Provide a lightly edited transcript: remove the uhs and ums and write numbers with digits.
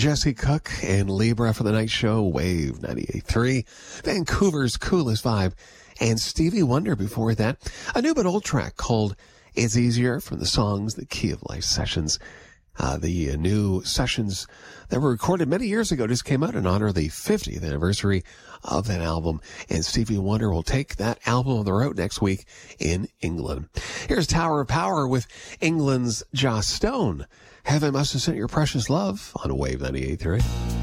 Jesse Cook and Libra for the night show, Wave 98.3, Vancouver's coolest vibe, and Stevie Wonder before that. A new but old track called It's Easier from the songs The Key of Life sessions. The new sessions that were recorded many years ago just came out in honor of the 50th anniversary of that album. And Stevie Wonder will take that album on the road next week in England. Here's Tower of Power with England's Joss Stone. Heaven Must Have Sent Your Precious Love on Wave 98.3.